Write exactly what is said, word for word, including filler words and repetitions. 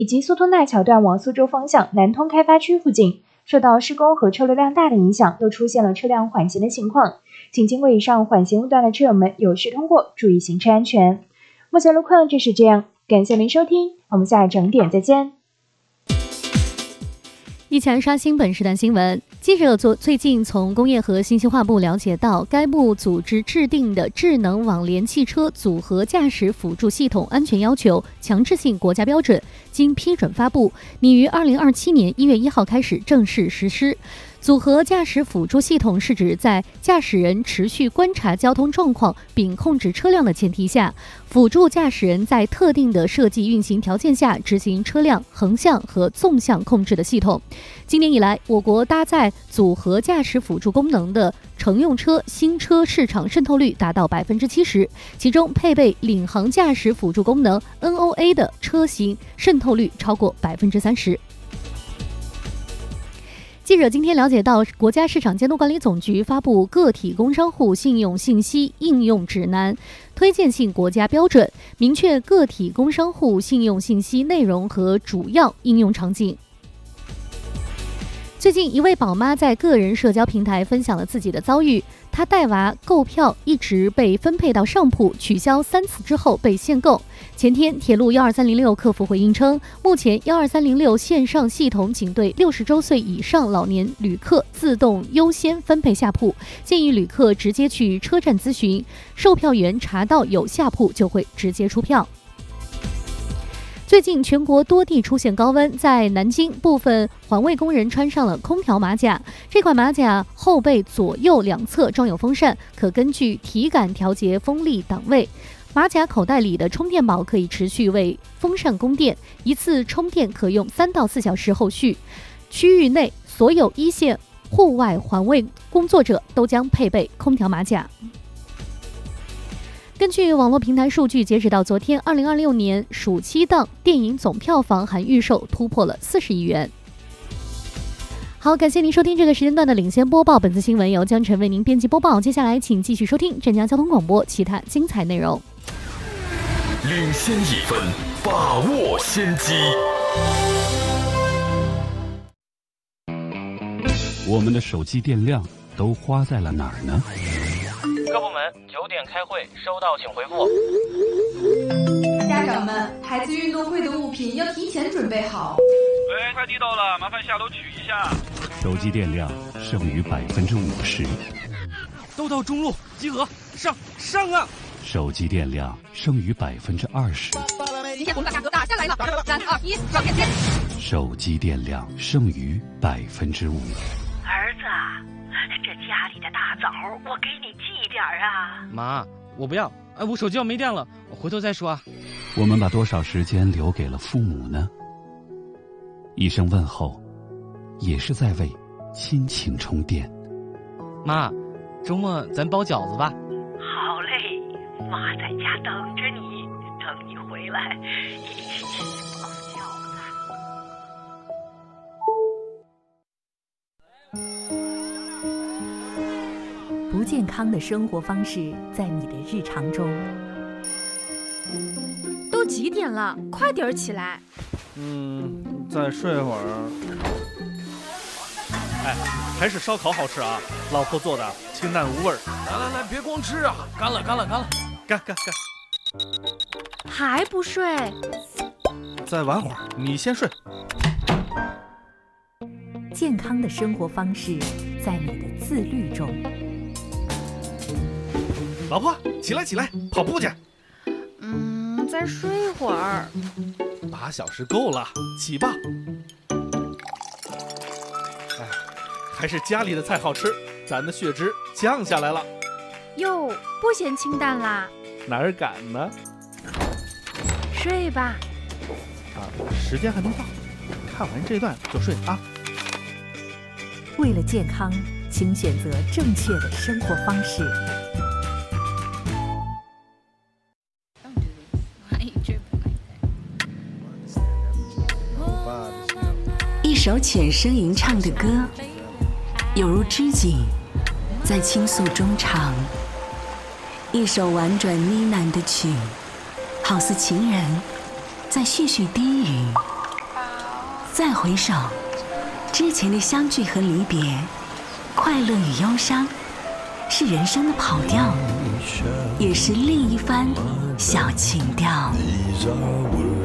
以及苏通奈桥段往苏州方向南通开发区附近，受到施工和车流量大的影响，都出现了车辆缓行的情况，请经过以上缓行路段的车友们有序通过，注意行车安全。目前路况就是这样，感谢您收听，我们下整点再见。 一起来刷新本时段新闻。记者昨最近从工业和信息化部了解到，该部组织制定的智能网联汽车组合驾驶辅助系统安全要求强制性国家标准经批准发布，拟于二零二七年一月一号开始正式实施。组合驾驶辅助系统是指在驾驶人持续观察交通状况并控制车辆的前提下，辅助驾驶人在特定的设计运行条件下执行车辆横向和纵向控制的系统。今年以来，我国搭载组合驾驶辅助功能的乘用车新车市场渗透率达到百分之七十，其中配备领航驾驶辅助功能 N O A 的车型渗透率超过百分之三十。记者今天了解到，国家市场监督管理总局发布个体工商户信用信息应用指南推荐性国家标准，明确个体工商户信用信息内容和主要应用场景。最近，一位宝妈在个人社交平台分享了自己的遭遇。她带娃购票一直被分配到上铺，取消三次之后被限购。前天，铁路一二三零六客服回应称，目前一二三零六线上系统仅对六十周岁以上老年旅客自动优先分配下铺，建议旅客直接去车站咨询，售票员查到有下铺就会直接出票。最近全国多地出现高温，在南京部分环卫工人穿上了空调马甲。这款马甲后背左右两侧装有风扇，可根据体感调节风力档位。马甲口袋里的充电宝可以持续为风扇供电，一次充电可用三到四小时后续。区域内所有一线户外环卫工作者都将配备空调马甲。根据网络平台数据，截止到昨天，二零二六年暑期档电影总票房含预售突破了四十亿元。好，感谢您收听这个时间段的领先播报，本次新闻由江晨为您编辑播报。接下来，请继续收听镇江交通广播其他精彩内容。 领先一分，把握先机。 我们的手机电量都花在了哪儿呢？ 各部门九点开会，收到请回复。 家长们，孩子运动会的物品要提前准备好。 喂，快递到了，麻烦下楼取一下。 手机电量剩余百分之五十。 都到中路集合，上上啊！ 手机电量剩余百分之二十。 今天红卡价格打下来了，三二一，上链接。 手机电量剩余百分之五。 儿子，这家里的大枣我给你寄点啊。 妈，我不要，哎，我手机要没电了，我回头再说啊。 我们把多少时间留给了父母呢？一声问候，也是在为亲情充电。 妈，周末咱包饺子吧。 好嘞，妈在家等着你，等你回来一起吃包饺子。不健康的生活方式在你的日常中。 都几点了？快点起来！ 嗯，再睡会儿。哎，还是烧烤好吃啊！老婆做的，清淡无味儿。 来来来，别光吃啊，干了干了干了， 干干干！ 还不睡？ 再玩会儿，你先睡。 健康的生活方式在你的自律中。 老婆，起来起来，跑步去。 嗯，再睡会儿。 八小时够了，起吧。哎，还是家里的菜好吃，咱的血脂降下来了。 哟，不嫌清淡啦？ 哪儿敢呢？ 睡吧。 啊，时间还没到，看完这段就睡啊。 为了健康，请选择正确的生活方式。 一首浅声吟唱的歌，有如知己在倾诉衷肠；一首婉转呢喃的曲，好似情人在絮絮低语。 再回首，之前的相聚和离别，快乐与忧伤，是人生的跑调，也是另一番小情调。